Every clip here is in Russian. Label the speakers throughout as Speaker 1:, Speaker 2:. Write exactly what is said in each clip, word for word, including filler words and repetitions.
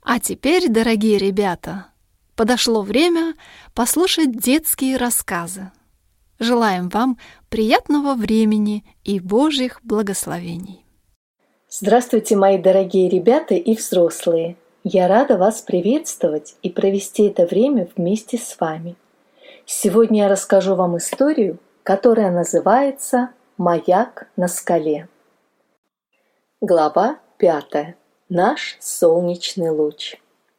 Speaker 1: А теперь, дорогие ребята, подошло время послушать детские рассказы. Желаем вам приятного времени и Божьих благословений.
Speaker 2: Здравствуйте, мои дорогие ребята и взрослые! Я рада вас приветствовать и провести это время вместе с вами. Сегодня я расскажу вам историю, которая называется «Маяк на скале». Глава пятая. Наш солнечный луч.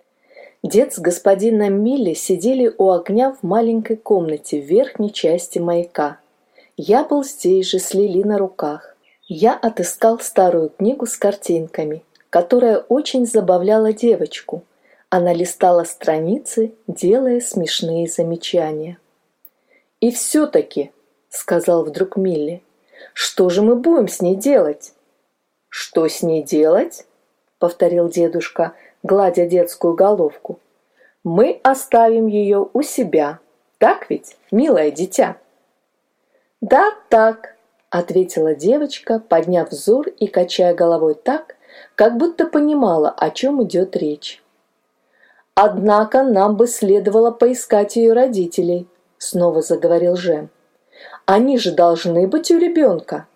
Speaker 2: Дед с господином Милли сидели у огня в маленькой комнате в верхней части маяка. Я был здесь же с Лили на руках. Я отыскал старую книгу с картинками, которая очень забавляла девочку. Она листала страницы, делая смешные замечания. «И все-таки», — сказал вдруг Милли, — «что же мы будем с ней делать?» «Что с ней делать?» — повторил дедушка, гладя детскую головку. «Мы оставим ее у себя. Так ведь, милое дитя?» «Да, так», — ответила девочка, подняв взор и качая головой так, как будто понимала, о чем идет речь. «Однако нам бы следовало поискать ее родителей», — снова заговорил Жем. «Они же должны быть у ребенка».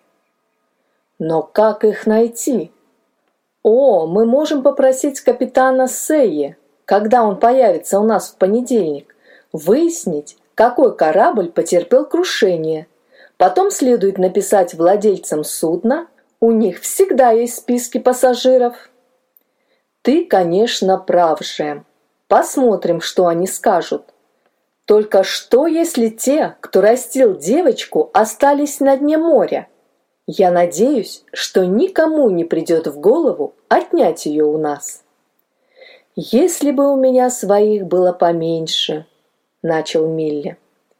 Speaker 2: «Но как их найти?» «О, мы можем попросить капитана Сейе, когда он появится у нас в понедельник, выяснить, какой корабль потерпел крушение. Потом следует написать владельцам судна, у них всегда есть списки пассажиров». «Ты, конечно, прав, Жем. Посмотрим, что они скажут. Только что, если те, кто растил девочку, остались на дне моря? Я надеюсь, что никому не придет в голову отнять ее у нас». «Если бы у меня своих было поменьше», — начал Милли.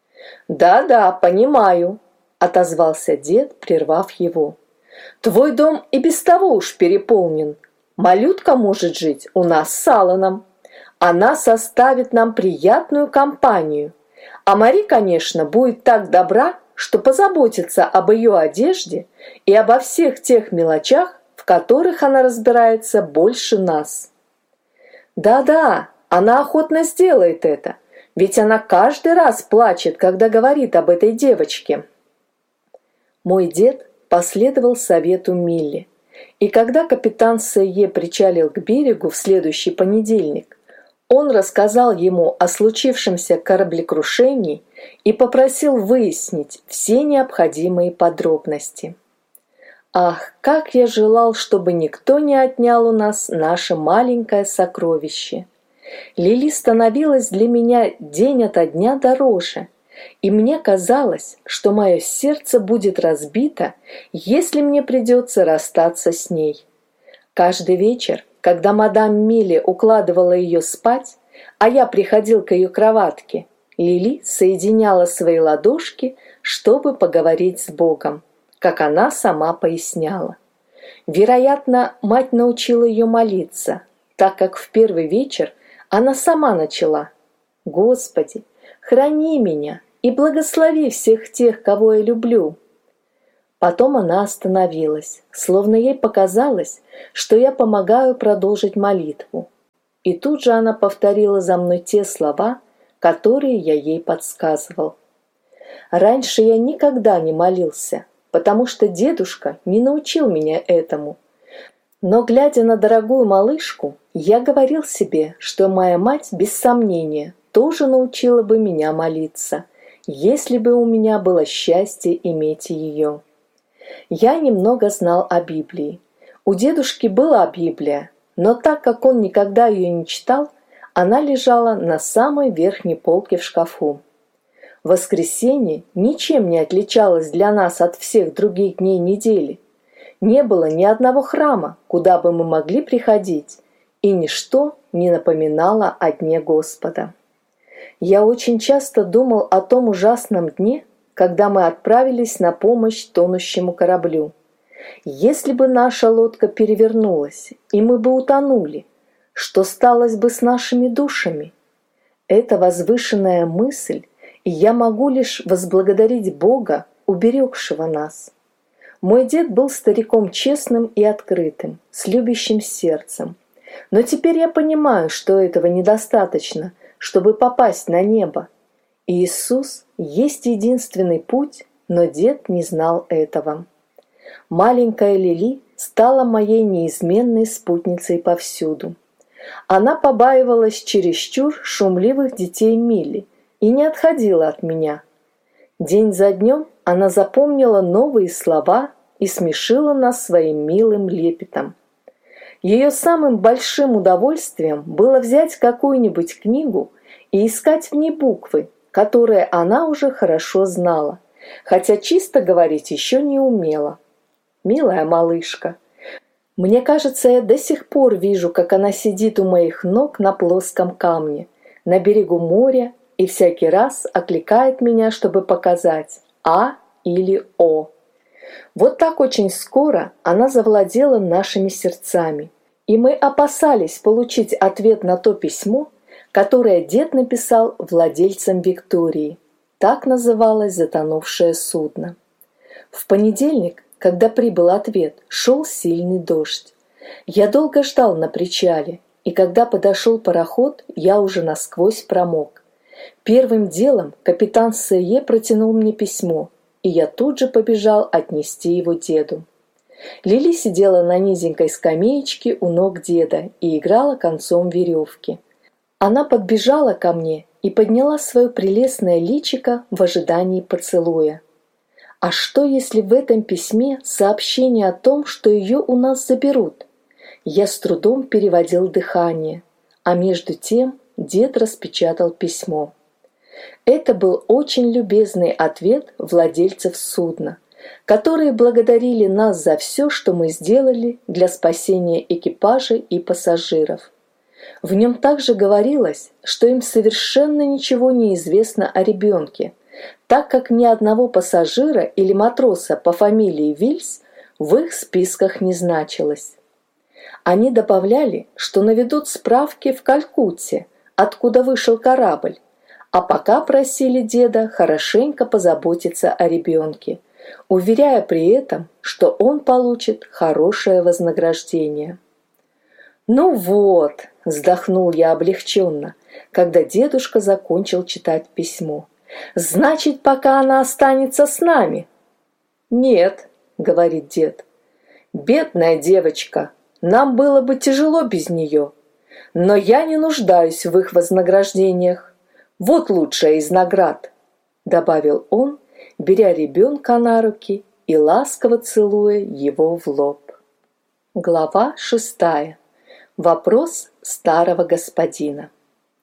Speaker 2: «Да-да, понимаю», — отозвался дед, прервав его. «Твой дом и без того уж переполнен. Малютка может жить у нас с Алланом. Она составит нам приятную компанию. А Мари, конечно, будет так добра, что позаботится об ее одежде и обо всех тех мелочах, в которых она разбирается больше нас». «Да-да, она охотно сделает это, ведь она каждый раз плачет, когда говорит об этой девочке». Мой дед последовал совету Милли, и когда капитан Сейе причалил к берегу в следующий понедельник, он рассказал ему о случившемся кораблекрушении и попросил выяснить все необходимые подробности. Ах, как я желал, чтобы никто не отнял у нас наше маленькое сокровище! Лили становилась для меня день ото дня дороже, и мне казалось, что мое сердце будет разбито, если мне придется расстаться с ней. Каждый вечер, когда мадам Милли укладывала ее спать, а я приходил к ее кроватке, Лили соединяла свои ладошки, чтобы поговорить с Богом, как она сама поясняла. Вероятно, мать научила ее молиться, так как в первый вечер она сама начала: «Господи, храни меня и благослови всех тех, кого я люблю». Потом она остановилась, словно ей показалось, что я помогаю продолжить молитву. И тут же она повторила за мной те слова, которые я ей подсказывал. Раньше я никогда не молился, потому что дедушка не научил меня этому. Но, глядя на дорогую малышку, я говорил себе, что моя мать, без сомнения, тоже научила бы меня молиться, если бы у меня было счастье иметь ее. Я немного знал о Библии. У дедушки была Библия, но так как он никогда ее не читал, она лежала на самой верхней полке в шкафу. Воскресенье ничем не отличалось для нас от всех других дней недели. Не было ни одного храма, куда бы мы могли приходить, и ничто не напоминало о дне Господа. Я очень часто думал о том ужасном дне, когда мы отправились на помощь тонущему кораблю. Если бы наша лодка перевернулась, и мы бы утонули, что сталось бы с нашими душами? Это возвышенная мысль, и я могу лишь возблагодарить Бога, уберегшего нас. Мой дед был стариком честным и открытым, с любящим сердцем. Но теперь я понимаю, что этого недостаточно, чтобы попасть на небо. Иисус есть единственный путь, но дед не знал этого. Маленькая Лили стала моей неизменной спутницей повсюду. Она побаивалась чересчур шумливых детей Милли и не отходила от меня. День за днем она запомнила новые слова и смешила нас своим милым лепетом. Ее самым большим удовольствием было взять какую-нибудь книгу и искать в ней буквы, которые она уже хорошо знала, хотя чисто говорить еще не умела. Милая малышка. Мне кажется, я до сих пор вижу, как она сидит у моих ног на плоском камне, на берегу моря, и всякий раз окликает меня, чтобы показать «А» или «О». Вот так очень скоро она завладела нашими сердцами, и мы опасались получить ответ на то письмо, которое дед написал владельцам Виктории. Так называлось затонувшее судно. В понедельник, когда прибыл ответ, шел сильный дождь. Я долго ждал на причале, и когда подошел пароход, я уже насквозь промок. Первым делом капитан Сее протянул мне письмо, и я тут же побежал отнести его деду. Лили сидела на низенькой скамеечке у ног деда и играла концом веревки. Она подбежала ко мне и подняла свое прелестное личико в ожидании поцелуя. А что, если в этом письме сообщение о том, что ее у нас заберут? Я с трудом переводил дыхание, а между тем дед распечатал письмо. Это был очень любезный ответ владельцев судна, которые благодарили нас за все, что мы сделали для спасения экипажа и пассажиров. В нем также говорилось, что им совершенно ничего не известно о ребенке, так как ни одного пассажира или матроса по фамилии Вильс в их списках не значилось. Они добавляли, что наведут справки в Калькутте, откуда вышел корабль, а пока просили деда хорошенько позаботиться о ребенке, уверяя при этом, что он получит хорошее вознаграждение. «Ну вот», – вздохнул я облегченно, когда дедушка закончил читать письмо. «Значит, пока она останется с нами?» «Нет», — говорит дед, — «бедная девочка, нам было бы тяжело без нее, но я не нуждаюсь в их вознаграждениях. Вот лучшая из наград», — добавил он, беря ребенка на руки и ласково целуя его в лоб. Глава шестая. Вопрос старого господина.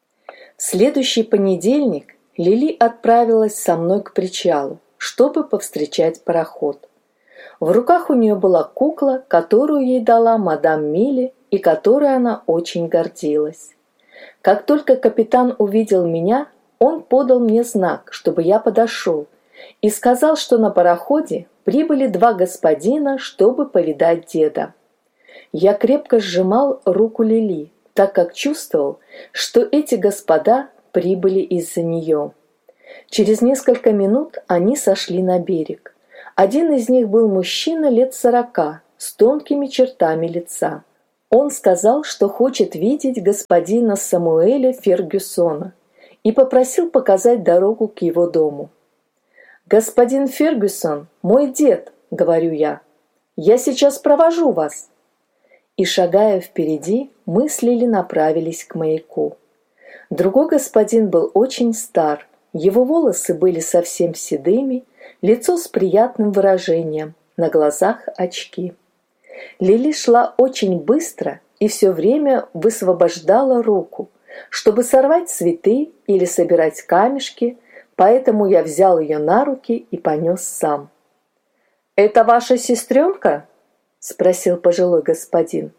Speaker 2: В следующий понедельник Лили отправилась со мной к причалу, чтобы повстречать пароход. В руках у нее была кукла, которую ей дала мадам Милли и которой она очень гордилась. Как только капитан увидел меня, он подал мне знак, чтобы я подошел, и сказал, что на пароходе прибыли два господина, чтобы повидать деда. Я крепко сжимал руку Лили, так как чувствовал, что эти господа прибыли из-за нее. Через несколько минут они сошли на берег. Один из них был мужчина лет сорока, с тонкими чертами лица. Он сказал, что хочет видеть господина Самуэля Фергюсона, и попросил показать дорогу к его дому. «Господин Фергюсон, мой дед», — говорю я, — «я сейчас провожу вас». И, шагая впереди, мы с Лили направились к маяку. Другой господин был очень стар, его волосы были совсем седыми, лицо с приятным выражением, на глазах очки. Лили шла очень быстро и все время высвобождала руку, чтобы сорвать цветы или собирать камешки, поэтому я взял ее на руки и понес сам. «Это ваша сестренка?» – спросил пожилой господин.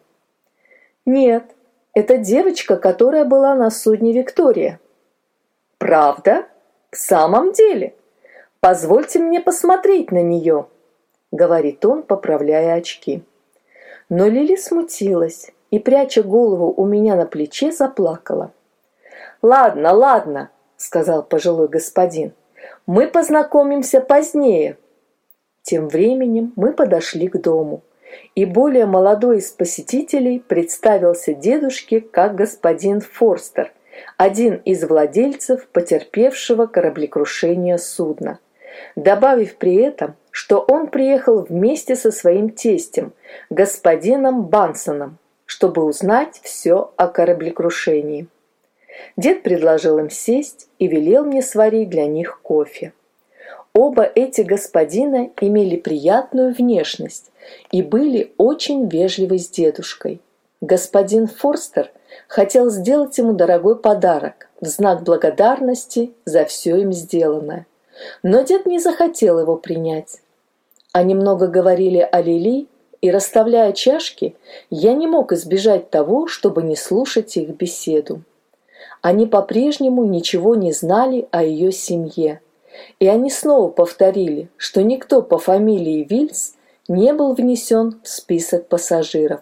Speaker 2: «Нет, это девочка, которая была на судне «Виктория». «Правда? В самом деле? Позвольте мне посмотреть на нее», — говорит он, поправляя очки. Но Лили смутилась и, пряча голову у меня на плече, заплакала. «Ладно, ладно», — сказал пожилой господин, — «мы познакомимся позднее». Тем временем мы подошли к дому, и более молодой из посетителей представился дедушке как господин Форстер, один из владельцев потерпевшего кораблекрушение судна, добавив при этом, что он приехал вместе со своим тестем, господином Бансоном, чтобы узнать все о кораблекрушении. Дед предложил им сесть и велел мне сварить для них кофе. Оба эти господина имели приятную внешность и были очень вежливы с дедушкой. Господин Форстер хотел сделать ему дорогой подарок в знак благодарности за все им сделанное, но дед не захотел его принять. Они много говорили о Лили, и, расставляя чашки, я не мог избежать того, чтобы не слушать их беседу. Они по-прежнему ничего не знали о ее семье, и они снова повторили, что никто по фамилии Вильс не был внесен в список пассажиров.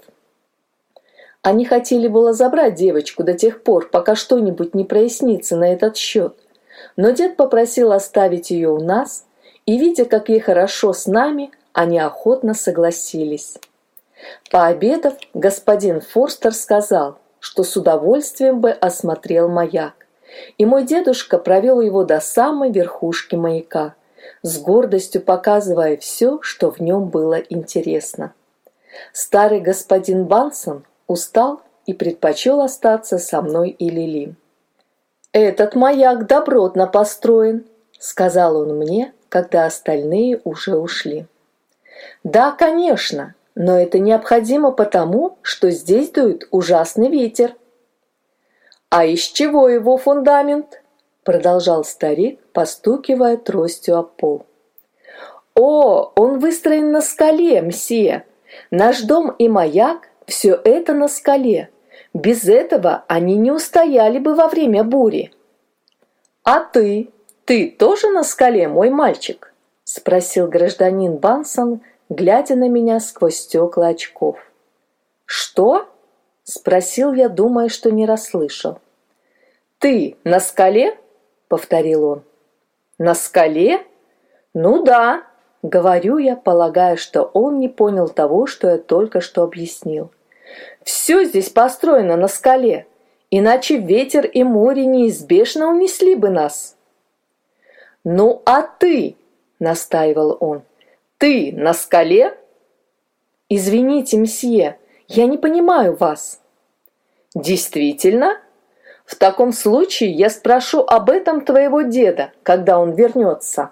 Speaker 2: Они хотели было забрать девочку до тех пор, пока что-нибудь не прояснится на этот счет, но дед попросил оставить ее у нас, и, видя, как ей хорошо с нами, они охотно согласились. Пообедав, господин Форстер сказал, что с удовольствием бы осмотрел маяк, и мой дедушка провел его до самой верхушки маяка, с гордостью показывая все, что в нем было интересно. Старый господин Бансон устал и предпочел остаться со мной и Лили. «Этот маяк добротно построен», — сказал он мне, когда остальные уже ушли. «Да, конечно, но это необходимо потому, что здесь дует ужасный ветер». «А из чего его фундамент?» — продолжал старик, постукивая тростью об пол. «О, он выстроен на скале, мсье. Наш дом и маяк — все это на скале. Без этого они не устояли бы во время бури». «А ты? Ты тоже на скале, мой мальчик?» — спросил гражданин Бансон, глядя на меня сквозь стекла очков. «Что?» — спросил я, думая, что не расслышал. «Ты на скале?» — повторил он. «На скале? Ну да», — говорю я, полагая, что он не понял того, что я только что объяснил. «Все здесь построено на скале, иначе ветер и море неизбежно унесли бы нас». «Ну а ты?» — настаивал он. «Ты на скале?» «Извините, мсье, я не понимаю вас». «Действительно? В таком случае я спрошу об этом твоего деда, когда он вернется».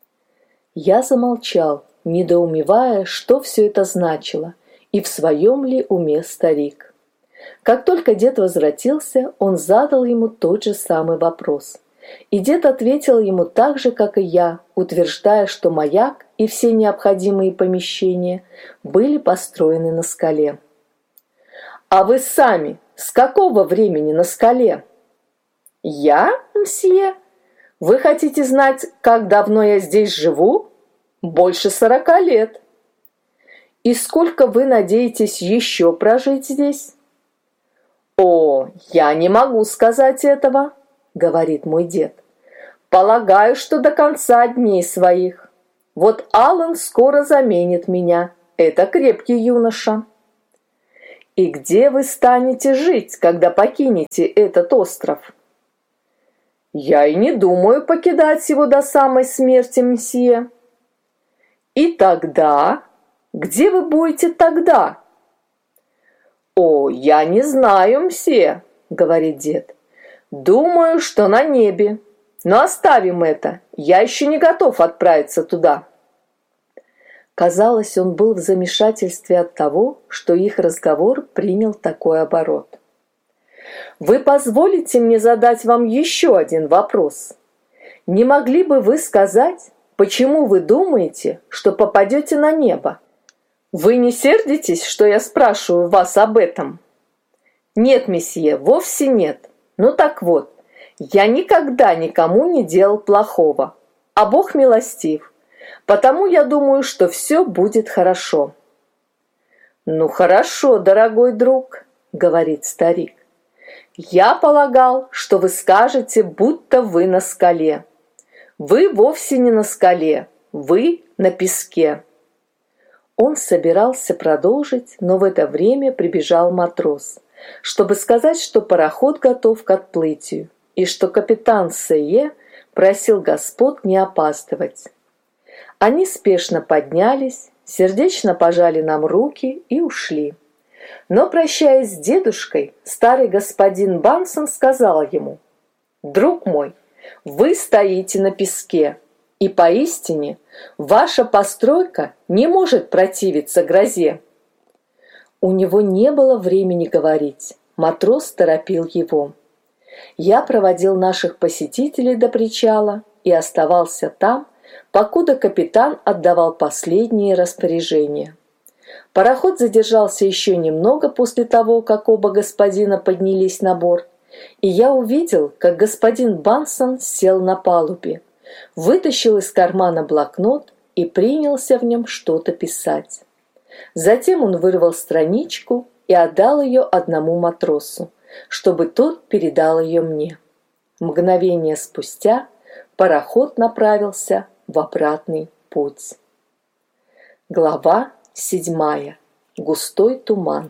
Speaker 2: Я замолчал, недоумевая, что все это значило, и в своем ли уме старик. Как только дед возвратился, он задал ему тот же самый вопрос. И дед ответил ему так же, как и я, утверждая, что маяк и все необходимые помещения были построены на скале. «А вы сами с какого времени на скале?» «Я, мсье? Вы хотите знать, как давно я здесь живу? Больше сорока лет». «И сколько вы надеетесь еще прожить здесь?» «О, я не могу сказать этого», — говорит мой дед. «Полагаю, что до конца дней своих. Вот Аллан скоро заменит меня. Это крепкий юноша». «И где вы станете жить, когда покинете этот остров?» «Я и не думаю покидать его до самой смерти, мсье». «И тогда? Где вы будете тогда?» «О, я не знаю, мсье», — говорит дед. «Думаю, что на небе. Но оставим это. Я еще не готов отправиться туда». Казалось, он был в замешательстве от того, что их разговор принял такой оборот. «Вы позволите мне задать вам еще один вопрос? Не могли бы вы сказать, почему вы думаете, что попадете на небо? Вы не сердитесь, что я спрашиваю вас об этом?» «Нет, месье, вовсе нет. Ну так вот, я никогда никому не делал плохого, а Бог милостив, потому я думаю, что все будет хорошо». «Ну хорошо, дорогой друг», — говорит старик. «Я полагал, что вы скажете, будто вы на скале. Вы вовсе не на скале, вы на песке». Он собирался продолжить, но в это время прибежал матрос, чтобы сказать, что пароход готов к отплытию и что капитан Сее просил господ не опаздывать. Они спешно поднялись, сердечно пожали нам руки и ушли. Но, прощаясь с дедушкой, старый господин Бансон сказал ему: «Друг мой, вы стоите на песке, и поистине ваша постройка не может противиться грозе». У него не было времени говорить, матрос торопил его. Я проводил наших посетителей до причала и оставался там, покуда капитан отдавал последние распоряжения. Пароход задержался еще немного после того, как оба господина поднялись на борт, и я увидел, как господин Бансон сел на палубе, вытащил из кармана блокнот и принялся в нем что-то писать. Затем он вырвал страничку и отдал ее одному матросу, чтобы тот передал ее мне. Мгновение спустя пароход направился в обратный путь. Глава седьмая. Густой туман.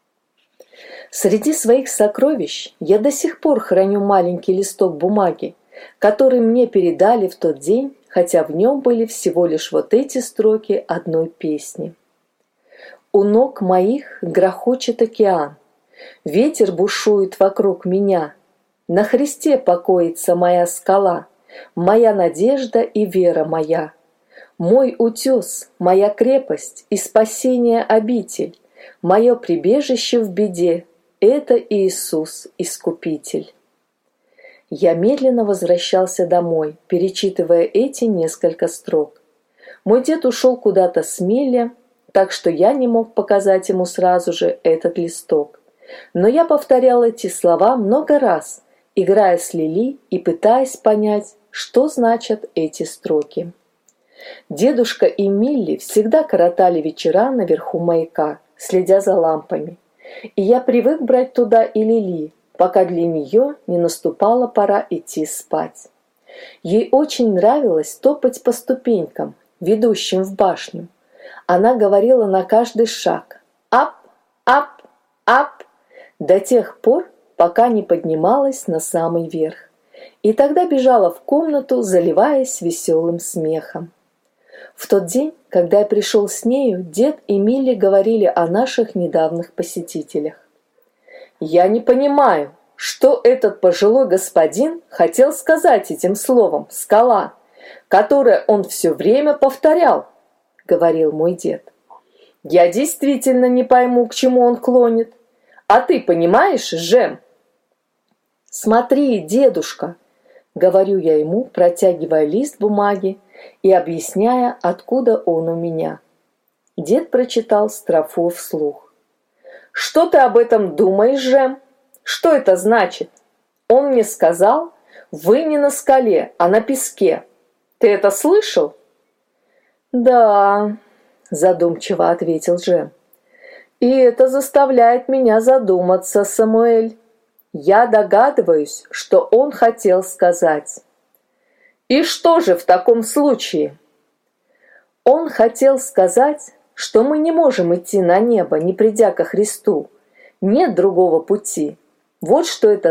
Speaker 2: Среди своих сокровищ я до сих пор храню маленький листок бумаги, который мне передали в тот день, хотя в нем были всего лишь вот эти строки одной песни. У ног моих грохочет океан, ветер бушует вокруг меня, на Христе покоится моя скала, моя надежда и вера моя. Мой утес, моя крепость и спасение обитель, мое прибежище в беде — это Иисус, Искупитель. Я медленно возвращался домой, перечитывая эти несколько строк. Мой дед ушел куда-то с Милли, так что я не мог показать ему сразу же этот листок. Но я повторял эти слова много раз, играя с Лили и пытаясь понять, что значат эти строки. Дедушка и Милли всегда коротали вечера наверху маяка, следя за лампами, и я привык брать туда и Лили, пока для нее не наступала пора идти спать. Ей очень нравилось топать по ступенькам, ведущим в башню. Она говорила на каждый шаг «ап, ап, ап», до тех пор, пока не поднималась на самый верх. И тогда бежала в комнату, заливаясь веселым смехом. В тот день, когда я пришел с нею, дед и Милли говорили о наших недавних посетителях. «Я не понимаю, что этот пожилой господин хотел сказать этим словом «скала», которое он все время повторял», — говорил мой дед. «Я действительно не пойму, к чему он клонит. А ты понимаешь, Жем?» «Смотри, дедушка», — говорю я ему, протягивая лист бумаги и объясняя, откуда он у меня. Дед прочитал строфу вслух. «Что ты об этом думаешь, Жем? Что это значит? Он мне сказал, вы не на скале, а на песке. Ты это слышал?» «Да», — задумчиво ответил Жем. «И это заставляет меня задуматься, Самуэль. Я догадываюсь, что он хотел сказать». «И что же в таком случае?» «Он хотел сказать, что мы не можем идти на небо, не придя ко Христу. Нет другого пути. Вот что это